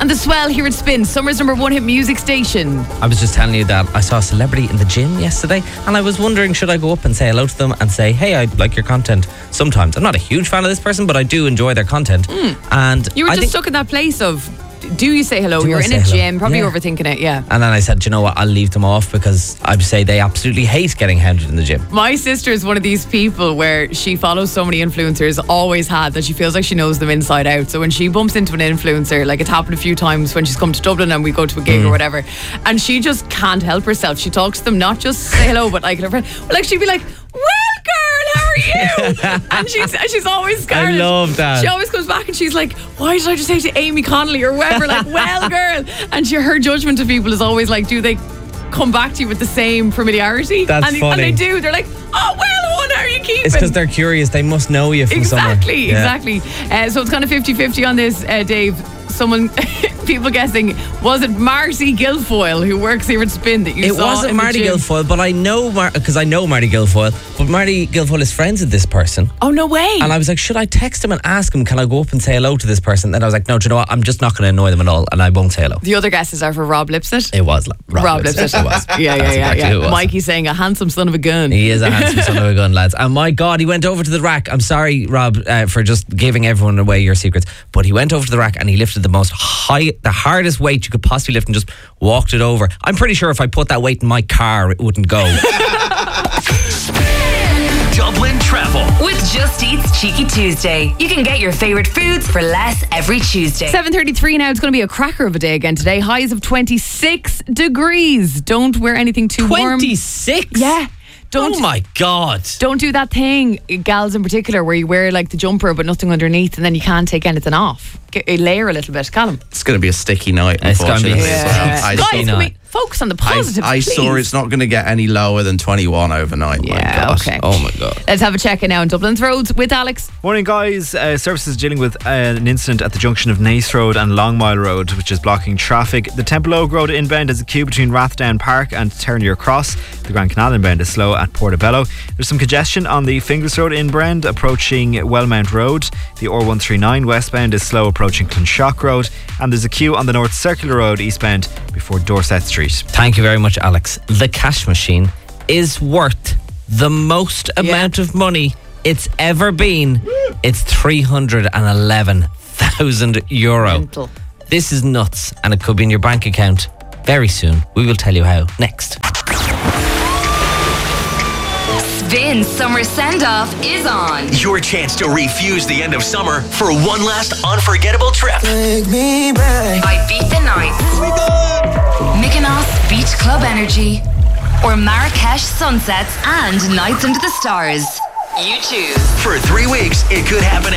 On the Swell here at Spin, summer's number one hit music station. I was just telling you that I saw a celebrity in the gym yesterday, and I was wondering, should I go up and say hello to them and say, hey, I like your content sometimes. I'm not a huge fan of this person, but I do enjoy their content. And You were just stuck in that place of, do you say hello? Do You're I in say a hello? gym, probably Yeah. overthinking it, yeah. And then I said, you know what, I'll leave them off because I'd say they absolutely hate getting hounded in the gym. My sister is one of these people where she follows so many influencers, always had, that she feels like she knows them inside out. So when she bumps into an influencer, like it's happened a few times when she's come to Dublin and we go to a gig or whatever, and she just can't help herself. She talks to them, not just say hello, but like her friend. Like she'd be like, well, girl, how are you? And she's always scared. I love that. She always comes back and she's like, why did I just say to Amy Connolly or whoever, like, well, girl? And her judgment of people is always like, do they come back to you with the same familiarity? That's and funny. they do. They're like, oh, well, what are you keeping? It's because they're curious. They must know you from somewhere. Exactly. So it's kind of 50-50 on this, Dave. Someone, people guessing, was it Marty Guilfoyle who works here at Spin that you It saw? wasn't in the Marty gym? Guilfoyle, but I know because I know Marty Guilfoyle. But Marty Guilfoyle is friends with this person, Oh, no way. and I was like, should I text him and ask him? Can I go up and say hello to this person? Then I was like, no, do you know what? I'm just not going to annoy them at all, and I won't say hello. The other guesses are for Rob Lipsett. It was Rob Lipsett. It was. Yeah. That's exactly who it was. Mikey saying a handsome son of a gun. He is a handsome son of a gun, lads. And my God, he went over to the rack. I'm sorry, Rob, for just giving everyone away your secrets. But he went over to the rack and he lifted the hardest weight you could possibly lift and just walked it over. I'm pretty sure if I put that weight in my car, it wouldn't go. Dublin Travel. With Just Eat's Cheeky Tuesday. You can get your favourite foods for less every Tuesday. 7:33 now. It's going to be a cracker of a day again today. Highs of 26 degrees. Don't wear anything too warm. 26? Yeah. Oh my God. Don't do that thing, gals in particular, where you wear like the jumper but nothing underneath and then you can't take anything off. Layer a little bit. Callum. It's going to be a sticky night, It's gonna be unfortunately. a as well. Guys, can we focus on the positives, I saw please? it's not going to get any lower than 21 overnight. My Yeah, God. okay. Oh my God. Let's have a check in now on Dublin's roads with Alex. Morning, guys. Services dealing with an incident at the junction of Nace Road and Longmile Road, which is blocking traffic. The Temple Oak Road inbound is a queue between Rathdown Park and Ternier Cross. The Grand Canal inbound is slow at Portobello. There's some congestion on the Finglas Road inbound approaching Wellmount Road. The R139 westbound is slow approaching Clonshock Road. And there's a queue on the North Circular Road eastbound before Dorset Street. Thank you very much, Alex. The cash machine is worth the most amount of money it's ever been. It's €311,000. Mental. This is nuts, and it could be in your bank account very soon. We will tell you how next. Spin Summer Send-Off is on. Your chance to refuse the end of summer for one last unforgettable trip. Ibiza Nights, Mykonos Beach Club Energy, or Marrakesh Sunsets and Nights Under the Stars. You choose. For 3 weeks, it could happen